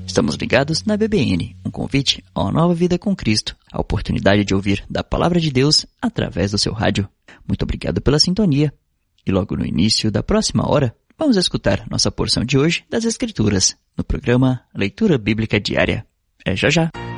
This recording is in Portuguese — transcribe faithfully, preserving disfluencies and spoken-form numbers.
Estamos ligados na B B N, um convite a uma nova vida com Cristo, a oportunidade de ouvir da Palavra de Deus através do seu rádio. Muito obrigado pela sintonia. E logo no início da próxima hora, vamos escutar nossa porção de hoje das Escrituras, no programa Leitura Bíblica Diária. É já já!